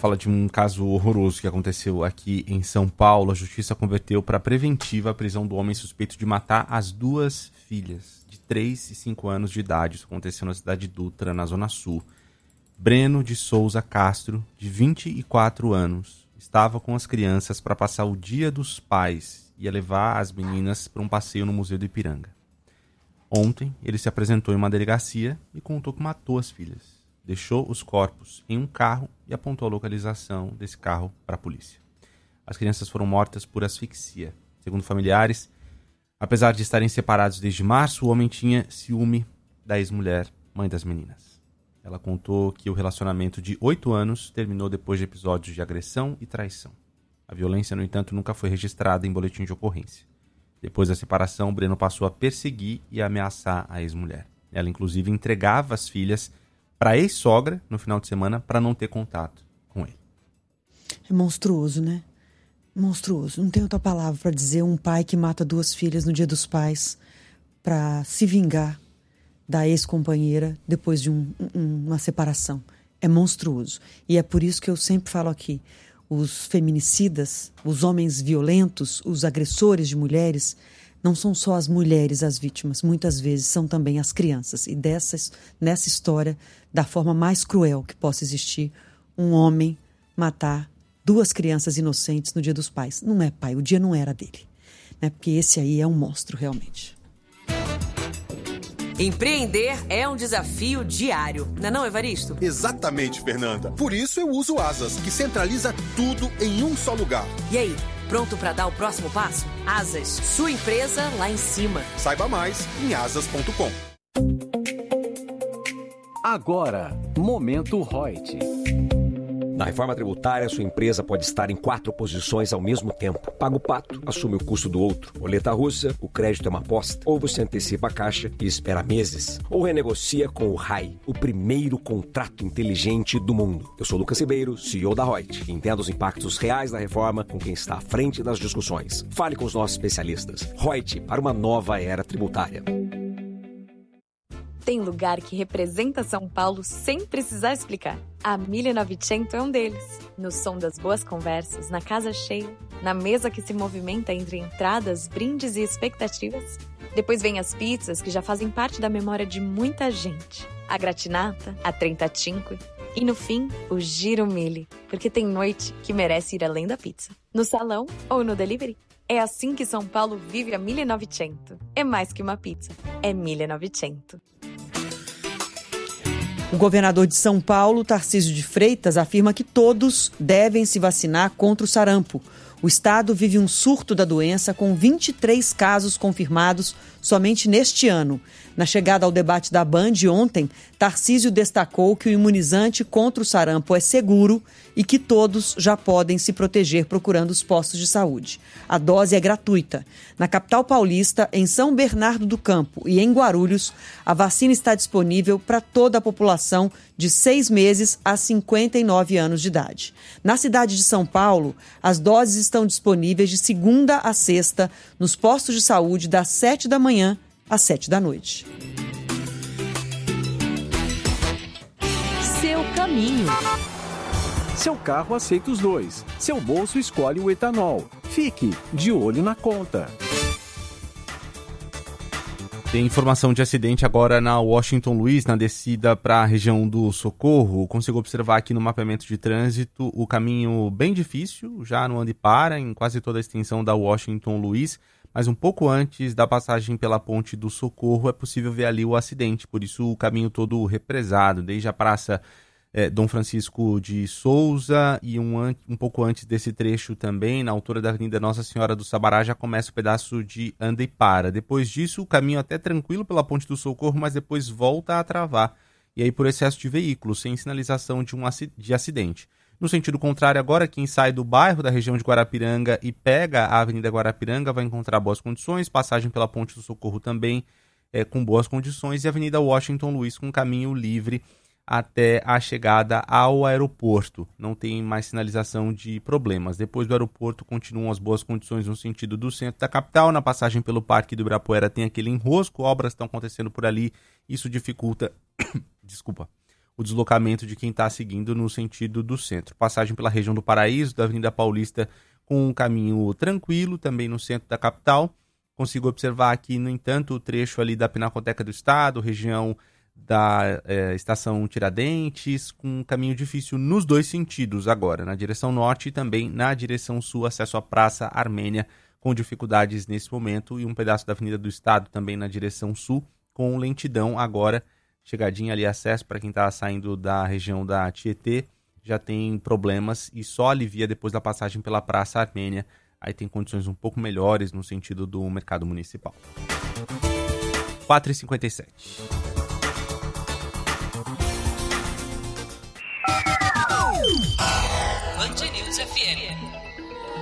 fala de um caso horroroso que aconteceu aqui em São Paulo. A justiça converteu para preventiva a prisão do homem suspeito de matar as duas filhas, de 3 e 5 anos de idade. Isso aconteceu na cidade de Dutra, na Zona Sul. Breno de Souza Castro, de 24 anos, estava com as crianças para passar o Dia dos Pais e ia levar as meninas para um passeio no Museu do Ipiranga. Ontem, ele se apresentou em uma delegacia e contou que matou as filhas. Deixou os corpos em um carro e apontou a localização desse carro para a polícia. As crianças foram mortas por asfixia. Segundo familiares, apesar de estarem separados desde março, o homem tinha ciúme da ex-mulher, mãe das meninas. Ela contou que o relacionamento de 8 anos terminou depois de episódios de agressão e traição. A violência, no entanto, nunca foi registrada em boletim de ocorrência. Depois da separação, Breno passou a perseguir e ameaçar a ex-mulher. Ela, inclusive, entregava as filhas para a ex-sogra no final de semana para não ter contato com ele. É monstruoso, né? Monstruoso. Não tem outra palavra para dizer um pai que mata duas filhas no Dia dos Pais para se vingar da ex-companheira depois de uma separação. É monstruoso. E é por isso que eu sempre falo aqui, os feminicidas, os homens violentos, os agressores de mulheres, não são só as mulheres as vítimas, muitas vezes são também as crianças. E nessa história, da forma mais cruel que possa existir, um homem matar duas crianças inocentes no Dia dos Pais. Não é pai, o dia não era dele. Né? Porque esse aí é um monstro, realmente. Empreender é um desafio diário, não é, Evaristo? Exatamente, Fernanda. Por isso eu uso Asas, que centraliza tudo em um só lugar. E aí, pronto para dar o próximo passo? Asas, sua empresa lá em cima. Saiba mais em asas.com. Agora, Momento Reut. Na reforma tributária, sua empresa pode estar em 4 posições ao mesmo tempo. Paga o pato, assume o custo do outro. Roleta russa, o crédito é uma aposta. Ou você antecipa a caixa e espera meses. Ou renegocia com o RAI, o primeiro contrato inteligente do mundo. Eu sou Lucas Ribeiro, CEO da Reut. Entenda os impactos reais da reforma com quem está à frente das discussões. Fale com os nossos especialistas. Reut, para uma nova era tributária. Tem lugar que representa São Paulo sem precisar explicar. A 1900 é um deles. No som das boas conversas, na casa cheia, na mesa que se movimenta entre entradas, brindes e expectativas. Depois vem as pizzas que já fazem parte da memória de muita gente. A gratinata, a trentacinque e, no fim, o giro mille. Porque tem noite que merece ir além da pizza. No salão ou no delivery. É assim que São Paulo vive a 1900. É mais que uma pizza, é 1900. O governador de São Paulo, Tarcísio de Freitas, afirma que todos devem se vacinar contra o sarampo. O estado vive um surto da doença com 23 casos confirmados somente neste ano. Na chegada ao debate da Band ontem, Tarcísio destacou que o imunizante contra o sarampo é seguro e que todos já podem se proteger procurando os postos de saúde. A dose é gratuita. Na capital paulista, em São Bernardo do Campo e em Guarulhos, a vacina está disponível para toda a população de 6 meses a 59 anos de idade. Na cidade de São Paulo, as doses estão disponíveis de segunda a sexta nos postos de saúde das 7 da manhã às 7 da noite. Seu caminho. Seu carro aceita os dois. Seu bolso escolhe o etanol. Fique de olho na conta. Tem informação de acidente agora na Washington Luiz, na descida para a região do Socorro. Consigo observar aqui no mapeamento de trânsito o caminho bem difícil, já no anda e para, em quase toda a extensão da Washington Luiz. Mas um pouco antes da passagem pela ponte do Socorro é possível ver ali o acidente. Por isso o caminho todo represado, desde a praça Dom Francisco de Souza e um pouco antes desse trecho também, na altura da Avenida Nossa Senhora do Sabará, já começa o pedaço de anda e para. Depois disso, o caminho até tranquilo pela Ponte do Socorro, mas depois volta a travar. E aí por excesso de veículos, sem sinalização de acidente. No sentido contrário, agora, quem sai do bairro da região de Guarapiranga e pega a Avenida Guarapiranga vai encontrar boas condições, passagem pela Ponte do Socorro também com boas condições e a Avenida Washington Luiz com caminho livre até a chegada ao aeroporto. Não tem mais sinalização de problemas. Depois do aeroporto continuam as boas condições no sentido do centro da capital. Na passagem pelo Parque do Ibirapuera tem aquele enrosco, obras estão acontecendo por ali. Isso dificulta o deslocamento de quem está seguindo no sentido do centro. Passagem pela região do Paraíso, da Avenida Paulista, com um caminho tranquilo, também no centro da capital. Consigo observar aqui, no entanto, o trecho ali da Pinacoteca do Estado, região da Estação Tiradentes, com um caminho difícil nos dois sentidos agora, na direção norte e também na direção sul, acesso à Praça Armênia, com dificuldades nesse momento, e um pedaço da Avenida do Estado também na direção sul, com lentidão agora, chegadinha ali, acesso para quem está saindo da região da Tietê, já tem problemas e só alivia depois da passagem pela Praça Armênia. Aí tem condições um pouco melhores no sentido do mercado municipal. 4h57. Band News FM.